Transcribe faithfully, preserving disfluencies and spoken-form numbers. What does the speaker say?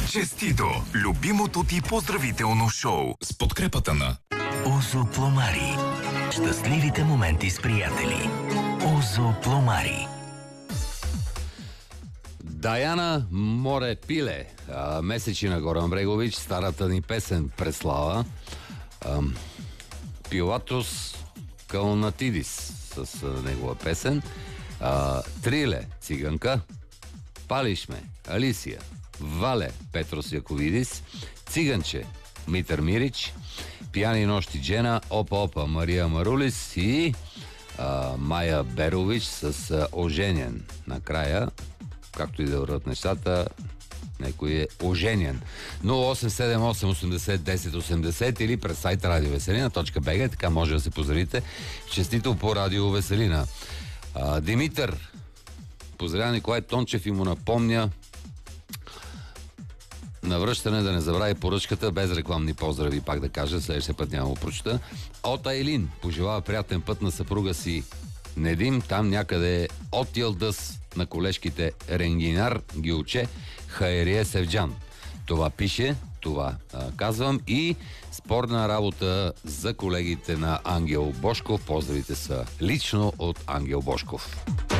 Честито! Любимото ти поздравително шоу с подкрепата на Озо Пломари. Щастливите моменти с приятели. Озо Пломари. Даяна Море Пиле, а, Месечина Горан Брегович, старата ни песен преслава. А, Пилатос Калнатидис с а, негова песен. А, Триле, Циганка. Палишме, Алисия. Вале, Петрос Яковидис. Циганче, Митър Мирич. Пияни нощи Джена, Опа Опа, Мария Марулис и а, Майя Берович с а, Оженен. Накрая, както и да върват нещата, някой е оженен. нула осем седем осем осемдесет десет осемдесет или през сайта радио веселина точка би джи, така може да се поздравите. Честито по Радио Веселина. А, Димитър поздравя Николай Тончев и му напомня на връщане да не забрави поръчката, без рекламни поздрави, пак да кажа, следващия път няма го прочета. От Айлин пожелава приятен път на съпруга си Недим, там някъде от Йылдыз на колежките Ренгинар Гюлче Хайрие Севджан. Това пише, това а, казвам, и спорна работа за колегите на Ангел Бошков. Поздравите са лично от Ангел Бошков.